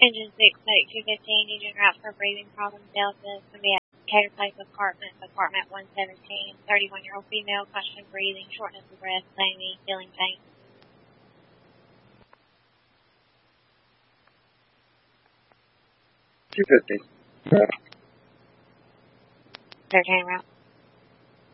Engine 6, medic 215, engine route for breathing problems, Delta, it's going to be at Cater Place Apartment 117, 31-year-old female, constant breathing, shortness of breath, SAMI, feeling pain. 250. 13 route.